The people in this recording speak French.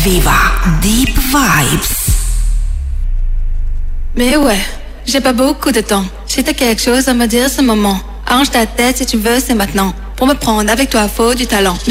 Viva Deep Vibes. Mais ouais, j'ai pas beaucoup de temps. Si t'as quelque chose à me dire ce moment, arrange ta tête si tu veux, c'est maintenant. Pour me prendre avec toi, faut du talent.